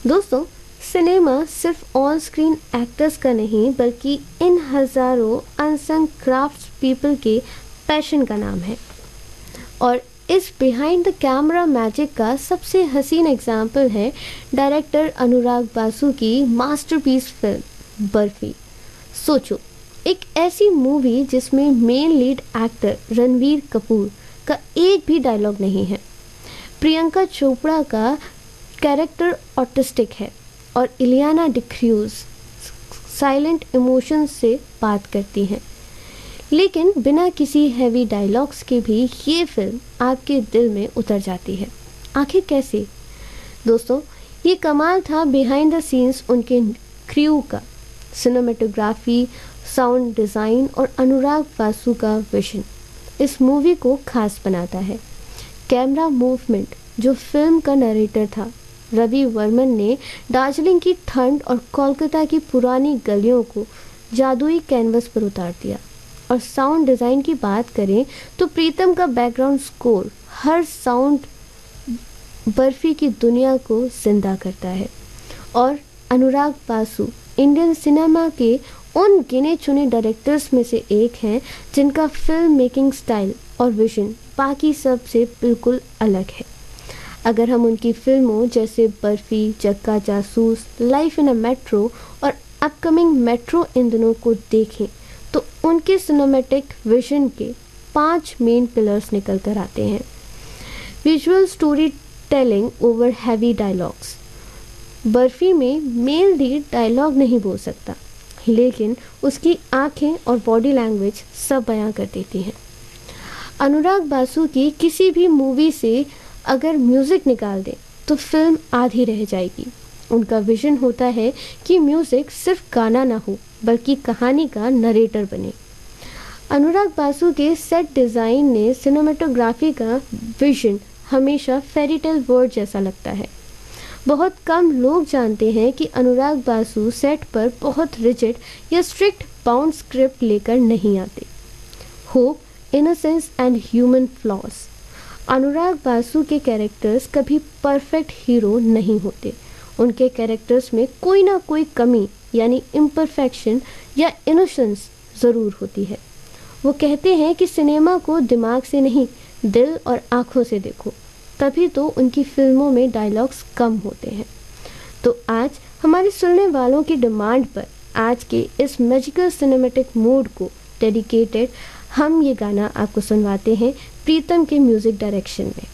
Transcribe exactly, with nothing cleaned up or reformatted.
दोस्तों, सिनेमा सिर्फ on screen actors का नहीं बल्कि इन हजारों अनसंग क्राफ्ट पीपल के पैशन का नाम है। और इस बिहाइंड द कैमरा मैजिक का सबसे हसीन एग्जाम्पल है डायरेक्टर अनुराग बासु की मास्टरपीस फिल्म बर्फी। सोचो, एक ऐसी मूवी जिसमें main lead actor Ranveer Kapoor का एक भी डायलॉग नहीं है। प्रियंका चोपड़ा का कैरेक्टर ऑटिस्टिक है और इलियाना डिक्रूज साइलेंट इमोशंस से बात करती हैं। लेकिन बिना किसी हैवी डायलॉग्स के भी ये फिल्म आपके दिल में उतर जाती है। आखिर कैसे? दोस्तों, ये कमाल था बिहाइंड द सीन्स उनके क्रू का, सिनेमेटोग्राफी, साउंड डिज़ाइन और अनुराग बासु का विजन इस मूवी को खास बनाता है। कैमरा मूवमेंट, जो फिल्म का नरेटर था रवि वर्मन ने दार्जिलिंग की ठंड और कोलकाता की पुरानी गलियों को जादुई कैनवस पर उतार दिया। और साउंड डिज़ाइन की बात करें तो प्रीतम का बैकग्राउंड स्कोर हर साउंड बर्फी की दुनिया को जिंदा करता है। और अनुराग बासु इंडियन सिनेमा के उन गिने चुने डायरेक्टर्स में से एक हैं जिनका फिल्म मेकिंग स्टाइल और विजन बाकी सब से बिल्कुल अलग है। अगर हम उनकी फिल्मों जैसे बर्फी, जग्गा जासूस, लाइफ इन अ मेट्रो और अपकमिंग मेट्रो इन दिनों को देखें तो उनके सिनेमैटिक विजन के पांच मेन पिलर्स निकल कर आते हैं। Visual story telling over heavy dialogues. Barfi में मेल लीड डायलॉग नहीं बोल सकता, लेकिन उसकी आंखें और बॉडी लैंग्वेज सब बयां कर देती हैं। अनुराग बासु की किसी भी मूवी से अगर म्यूज़िक निकाल दें तो फिल्म आधी रह जाएगी। उनका विजन होता है कि म्यूज़िक सिर्फ गाना ना हो बल्कि कहानी का नरेटर बने। अनुराग बासु के सेट डिज़ाइन ने सिनेमेटोग्राफी का विजन हमेशा फेरी टेल वर्ल्ड जैसा लगता है। बहुत कम लोग जानते हैं कि अनुराग बासु सेट पर बहुत रिजिड या स्ट्रिक्ट बाउंड स्क्रिप्ट लेकर नहीं आते। Hope, innocence and human flaws. अनुराग बासु के कैरेक्टर्स कभी परफेक्ट हीरो नहीं होते। उनके कैरेक्टर्स में कोई ना कोई कमी यानी इम्परफेक्शन या इनोसेंस ज़रूर होती है। वो कहते हैं कि सिनेमा को दिमाग से नहीं, दिल और आँखों से देखो, तभी तो उनकी फिल्मों में डायलॉग्स कम होते हैं। तो आज हमारे सुनने वालों की डिमांड पर आज के इस मैजिकल सिनेमैटिक मूड को डेडिकेटेड हम ये गाना आपको सुनवाते हैं प्रीतम के म्यूज़िक डायरेक्शन में।